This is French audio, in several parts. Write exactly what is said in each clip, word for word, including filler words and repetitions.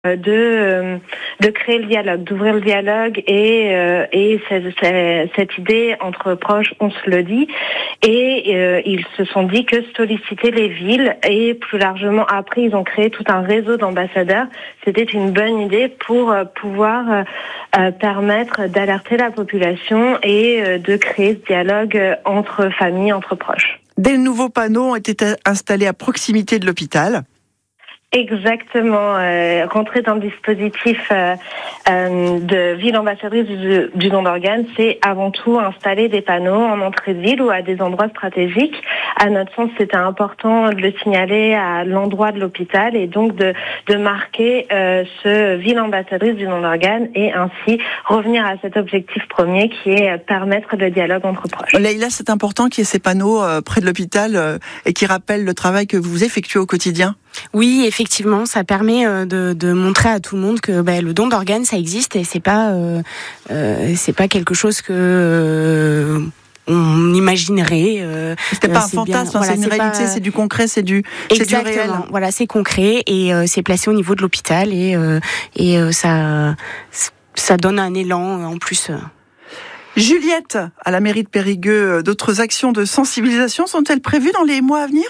de de créer le dialogue, d'ouvrir le dialogue et euh, et cette, cette idée entre proches, on se le dit, et euh, ils se sont dit que solliciter les villes et plus largement après ils ont créé tout un réseau d'ambassadeurs, c'était une bonne idée pour euh, pouvoir euh, euh, permettre d'alerter la population et euh, de créer ce dialogue euh, entre familles, entre proches. Des nouveaux panneaux ont été installés à proximité de l'hôpital. Exactement, euh, rentrer dans le dispositif euh, euh, de ville ambassadrice du, du don d'organes, c'est avant tout installer des panneaux en entrée de ville ou à des endroits stratégiques. À notre sens, c'était important de le signaler à l'endroit de l'hôpital et donc de, de marquer euh, ce ville ambassadrice du don d'organes et ainsi revenir à cet objectif premier qui est permettre le dialogue entre proches. Leïla, c'est important qu'il y ait ces panneaux euh, près de l'hôpital euh, et qui rappellent le travail que vous effectuez au quotidien. Oui, effectivement, ça permet de, de montrer à tout le monde que bah, le don d'organes, ça existe et c'est pas, euh, euh, c'est pas quelque chose que euh, on imaginerait. Euh, c'est pas un fantasme, bien, voilà, c'est une c'est réalité, pas... c'est du concret, c'est du, c'est du réel. Voilà, c'est concret et euh, c'est placé au niveau de l'hôpital et euh, et euh, ça, ça donne un élan en plus. Juliette, à la mairie de Périgueux, d'autres actions de sensibilisation sont-elles prévues dans les mois à venir ?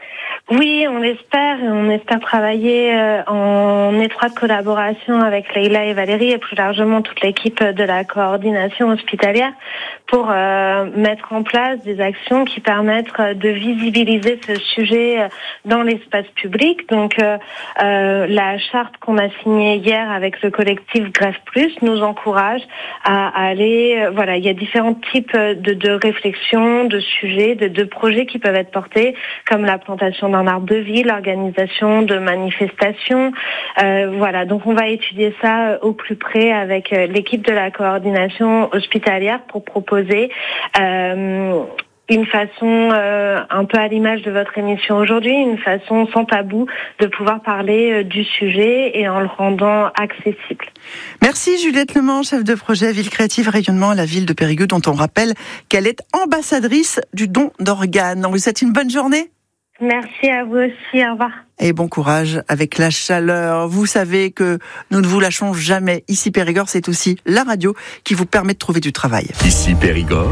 Oui, on l'espère, et on espère travailler euh, en étroite collaboration avec Leïla et Valérie et plus largement toute l'équipe de la coordination hospitalière pour euh, mettre en place des actions qui permettent de visibiliser ce sujet dans l'espace public. Donc euh, euh, la charte qu'on a signée hier avec le collectif Grève Plus nous encourage à, à aller, euh, voilà, il y a différents types de, de réflexions, de sujets, de, de projets qui peuvent être portés, comme la plantation d'un arbre de ville, l'organisation de manifestations. Euh, voilà, donc on va étudier ça au plus près avec l'équipe de la coordination hospitalière pour proposer euh, une façon euh, un peu à l'image de votre émission aujourd'hui, une façon sans tabou de pouvoir parler euh, du sujet et en le rendant accessible. Merci Juliette Lement, chef de projet Ville Créative Rayonnement à la ville de Périgueux, dont on rappelle qu'elle est ambassadrice du don d'organes. On vous souhaite une bonne journée. Merci à vous aussi, au revoir. Et bon courage avec la chaleur. Vous savez que nous ne vous lâchons jamais. Ici Périgord, c'est aussi la radio qui vous permet de trouver du travail. Ici Périgord,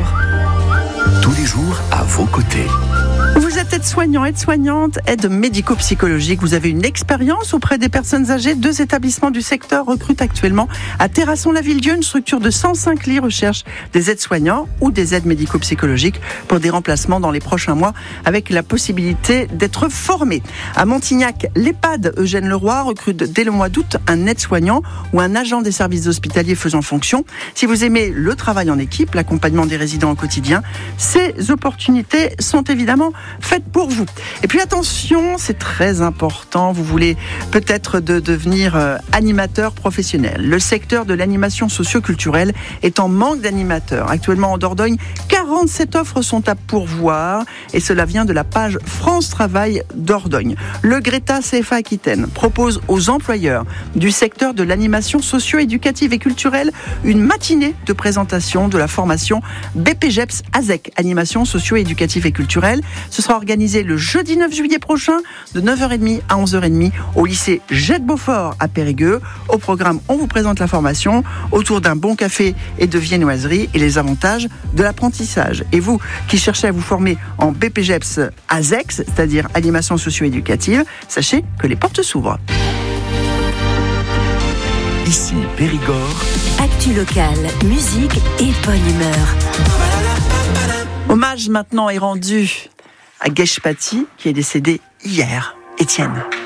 tous les jours à vos côtés. Vous êtes aide-soignant, aide-soignante, aide médico-psychologique. Vous avez une expérience auprès des personnes âgées. Deux établissements du secteur recrutent actuellement à Terrasson-la-Ville-Dieu, une structure de cent cinq lits, recherche des aides-soignants ou des aides médico-psychologiques pour des remplacements dans les prochains mois avec la possibilité d'être formés. À Montignac, l'EHPAD Eugène Leroy recrute dès le mois d'août un aide-soignant ou un agent des services hospitaliers faisant fonction. Si vous aimez le travail en équipe, l'accompagnement des résidents au quotidien, ces opportunités sont évidemment faites pour vous. Et puis attention, c'est très important, vous voulez peut-être de devenir euh, animateur professionnel. Le secteur de l'animation socio-culturelle est en manque d'animateurs. Actuellement en Dordogne, quarante-sept offres sont à pourvoir et cela vient de la page France Travail Dordogne. Le Greta C F A Aquitaine propose aux employeurs du secteur de l'animation socio-éducative et culturelle une matinée de présentation de la formation B P G E P S A S E C, animation socio-éducative et culturelle. Ce sera organisé le jeudi neuf juillet prochain de neuf heures trente à onze heures trente au lycée Jette-Beaufort à Périgueux. Au programme, on vous présente la formation autour d'un bon café et de viennoiserie et les avantages de l'apprentissage. Et vous qui cherchez à vous former en B P G E P S A S E C, c'est-à-dire animation socio-éducative, sachez que les portes s'ouvrent. Ici Périgord. Actu locale, musique et bonne humeur. Hommage maintenant est rendu à Guèche Paty, qui est décédé hier. Étienne.